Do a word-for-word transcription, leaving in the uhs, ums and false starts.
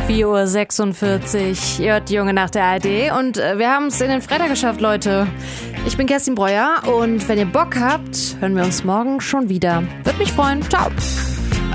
vier Uhr sechsundvierzig. Ihr hört die Junge nach der A R D und wir haben es in den Freitag geschafft, Leute. Ich bin Kerstin Breuer und wenn ihr Bock habt, hören wir uns morgen schon wieder. Würde mich freuen. Ciao.